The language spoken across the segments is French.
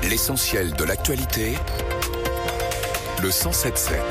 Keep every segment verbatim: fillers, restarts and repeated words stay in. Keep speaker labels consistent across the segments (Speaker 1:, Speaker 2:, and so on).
Speaker 1: L'essentiel de l'actualité, le cent sept sept.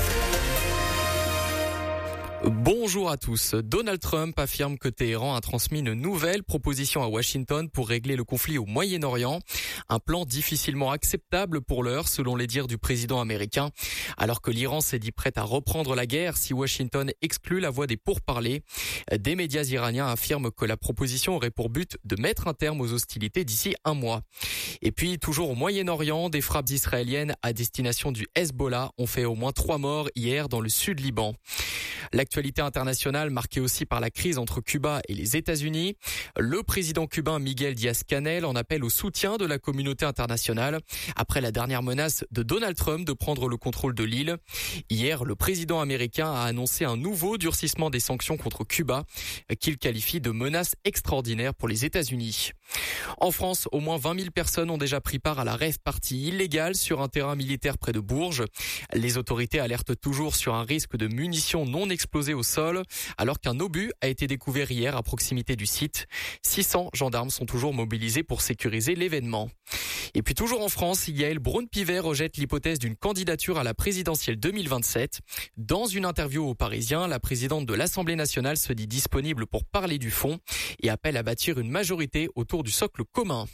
Speaker 2: Bonjour à tous. Donald Trump affirme que Téhéran a transmis une nouvelle proposition à Washington pour régler le conflit au Moyen-Orient. Un plan difficilement acceptable pour l'heure, selon les dires du président américain. Alors que l'Iran s'est dit prêt à reprendre la guerre si Washington exclut la voie des pourparlers. Des médias iraniens affirment que la proposition aurait pour but de mettre un terme aux hostilités d'ici un mois. Et puis, toujours au Moyen-Orient, des frappes israéliennes à destination du Hezbollah ont fait au moins trois morts hier dans le sud Liban. L'actualité internationale marquée aussi par la crise entre Cuba et les États-Unis. Le président cubain Miguel Díaz-Canel en appelle au soutien de la communauté internationale après la dernière menace de Donald Trump de prendre le contrôle de l'île. Hier, le président américain a annoncé un nouveau durcissement des sanctions contre Cuba qu'il qualifie de menace extraordinaire pour les États-Unis. En France, au moins vingt mille personnes ont déjà pris part à la rave party illégale sur un terrain militaire près de Bourges. Les autorités alertent toujours sur un risque de munitions non explosées au sol, alors qu'un obus a été découvert hier à proximité du site. six cents gendarmes sont toujours mobilisés pour sécuriser l'événement. Et puis toujours en France, Yaël Braun-Pivet rejette l'hypothèse d'une candidature à la présidentielle deux mille vingt-sept. Dans une interview aux Parisiens, la présidente de l'Assemblée nationale se dit disponible pour parler du fond et appelle à bâtir une majorité autour du socle commun.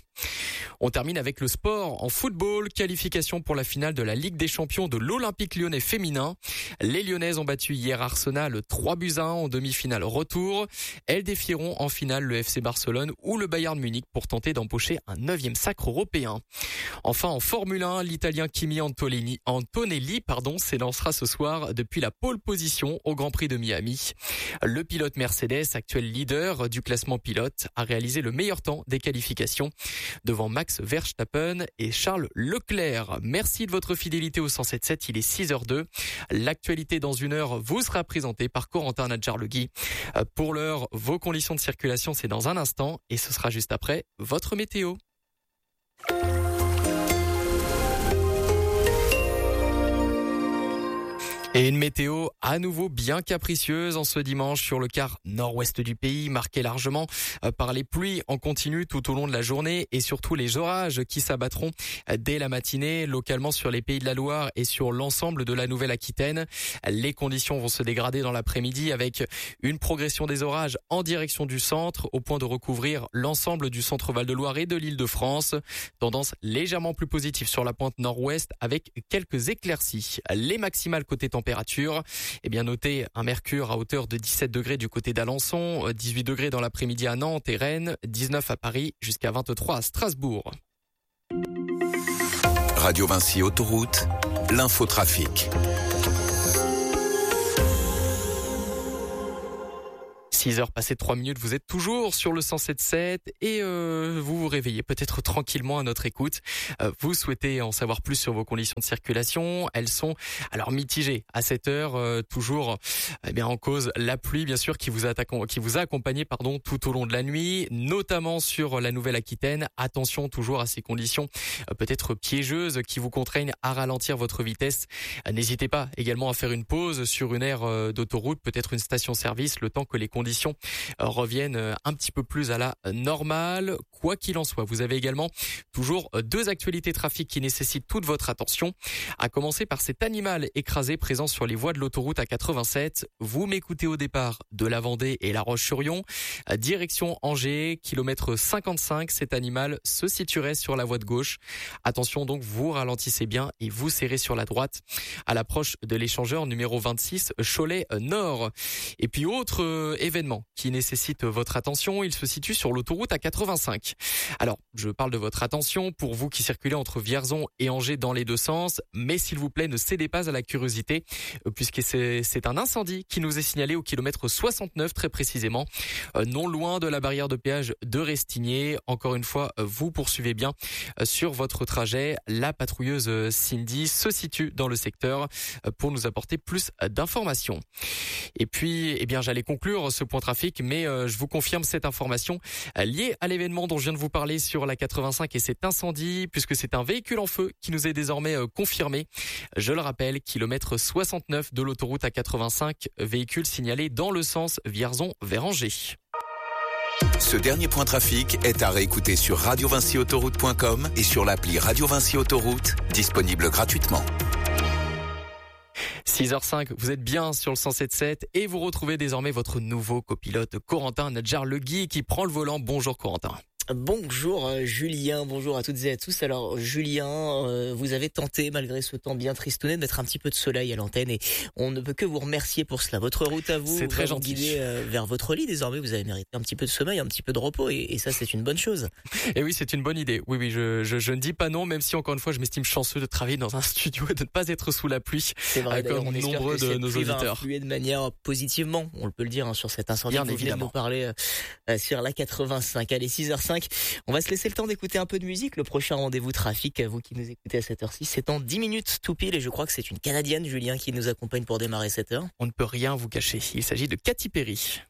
Speaker 2: On termine avec le sport. En football, qualification pour la finale de la Ligue des champions de l'Olympique lyonnais féminin. Les Lyonnaises ont battu hier Arsenal trois buts à un en demi-finale retour. Elles défieront en finale le F C Barcelone ou le Bayern Munich pour tenter d'empocher un neuvième sacre européen. Enfin, en Formule un, l'Italien Kimi Antonelli, Antonelli pardon, s'élancera ce soir depuis la pole position au Grand Prix de Miami. Le pilote Mercedes, actuel leader du classement pilote, a réalisé le meilleur temps des qualifications devant Max Verstappen et Charles Leclerc. Merci de votre fidélité au cent sept sept, il est six heures deux. L'actualité dans une heure vous sera présentée par Corentin Nadjarlegui. Pour l'heure, vos conditions de circulation, c'est dans un instant et ce sera juste après votre météo. Et une météo à nouveau bien capricieuse en ce dimanche sur le quart nord-ouest du pays, marqué largement par les pluies en continu tout au long de la journée et surtout les orages qui s'abattront dès la matinée, localement sur les Pays de la Loire et sur l'ensemble de la Nouvelle-Aquitaine. Les conditions vont se dégrader dans l'après-midi avec une progression des orages en direction du centre au point de recouvrir l'ensemble du centre Val-de-Loire et de l'Île-de-France. Tendance légèrement plus positive sur la pointe nord-ouest avec quelques éclaircies. Les maximales côté température. Température, eh bien notez un mercure à hauteur de dix-sept degrés du côté d'Alençon, dix-huit degrés dans l'après-midi à Nantes et Rennes, dix-neuf à Paris jusqu'à vingt-trois à Strasbourg.
Speaker 1: Radio Vinci Autoroute, l'infotrafic.
Speaker 2: six heures passées trois minutes, vous êtes toujours sur le cent sept sept et euh, vous vous réveillez peut-être tranquillement à notre écoute. Euh, vous souhaitez en savoir plus sur vos conditions de circulation. Elles sont alors mitigées à cette heure, euh, toujours eh bien en cause la pluie bien sûr qui vous a, qui vous a accompagné pardon tout au long de la nuit, notamment sur la Nouvelle-Aquitaine. Attention toujours à ces conditions euh, peut-être piégeuses qui vous contraignent à ralentir votre vitesse. Euh, n'hésitez pas également à faire une pause sur une aire euh, d'autoroute, peut-être une station-service, le temps que les conditions reviennent un petit peu plus à la normale. Quoi qu'il en soit, vous avez également toujours deux actualités trafic qui nécessitent toute votre attention. À commencer par cet animal écrasé présent sur les voies de l'autoroute A quatre-vingt-sept. Vous m'écoutez au départ de la Vendée et La Roche-sur-Yon. Direction Angers, kilomètre cinquante-cinq. Cet animal se situerait sur la voie de gauche. Attention donc, vous ralentissez bien et vous serrez sur la droite à l'approche de l'échangeur numéro vingt-six, Cholet Nord. Et puis autre événement qui nécessite votre attention, il se situe sur l'autoroute A quatre-vingt-cinq. Alors, je parle de votre attention pour vous qui circulez entre Vierzon et Angers dans les deux sens, mais s'il vous plaît, ne cédez pas à la curiosité, puisque c'est, c'est un incendie qui nous est signalé au kilomètre soixante-neuf très précisément, non loin de la barrière de péage de Restigné. Encore une fois, vous poursuivez bien sur votre trajet. La patrouilleuse Cindy se situe dans le secteur pour nous apporter plus d'informations. Et puis, eh bien, j'allais conclure ce point trafic, mais euh, je vous confirme cette information euh, liée à l'événement dont je viens de vous parler sur la quatre-vingt-cinq et cet incendie, puisque c'est un véhicule en feu qui nous est désormais euh, confirmé. Je le rappelle, kilomètre soixante-neuf de l'autoroute A quatre-vingt-cinq, véhicule signalé dans le sens Vierzon vers Angers.
Speaker 1: Ce dernier point trafic est à réécouter sur radio vinci autoroute point com et sur l'appli Radio Vinci Autoroute, disponible gratuitement.
Speaker 2: six heures cinq, vous êtes bien sur le cent sept sept et vous retrouvez désormais votre nouveau copilote Corentin Nadjar-Legui qui prend le volant. Bonjour Corentin.
Speaker 3: Bonjour euh, Julien, bonjour à toutes et à tous. Alors Julien, euh, vous avez tenté malgré ce temps bien tristouné de mettre un petit peu de soleil à l'antenne et on ne peut que vous remercier pour cela. Votre route à vous,
Speaker 2: c'est très
Speaker 3: va vous
Speaker 2: gentil.
Speaker 3: guider euh, vers votre lit désormais. Vous avez mérité un petit peu de sommeil, un petit peu de repos et, et ça c'est une bonne chose.
Speaker 2: Et oui, c'est une bonne idée. Oui, oui, je, je, je ne dis pas non, même si encore une fois je m'estime chanceux de travailler dans un studio et de ne pas être sous la pluie.
Speaker 3: C'est vrai,
Speaker 2: comme
Speaker 3: on espère
Speaker 2: nombreux
Speaker 3: que
Speaker 2: de
Speaker 3: cette
Speaker 2: nos
Speaker 3: pluie va
Speaker 2: auditeurs.
Speaker 3: influer de manière positivement, on le peut le dire, hein, sur cet incendie
Speaker 2: Bien
Speaker 3: que vous venez de
Speaker 2: évidemment.
Speaker 3: nous parler euh, sur la quatre-vingt-cinq. Allez, six heures cinq, on va se laisser le temps d'écouter un peu de musique. Le prochain rendez-vous trafic, vous qui nous écoutez à cette heure-ci, c'est en dix minutes tout pile et je crois que c'est une Canadienne, Julien, qui nous accompagne pour démarrer cette heure.
Speaker 2: On ne peut rien vous cacher. Il s'agit de Katy Perry.